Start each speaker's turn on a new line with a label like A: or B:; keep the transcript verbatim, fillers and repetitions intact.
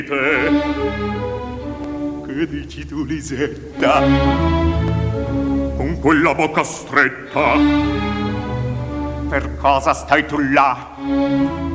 A: Che dici tu, Lisetta? Con quella bocca stretta? Per cosa stai tu là?